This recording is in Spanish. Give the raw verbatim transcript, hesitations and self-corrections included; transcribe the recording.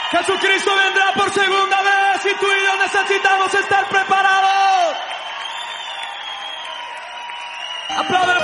Jesucristo vendrá por segunda vez y tú y yo necesitamos estar preparados. Aplaude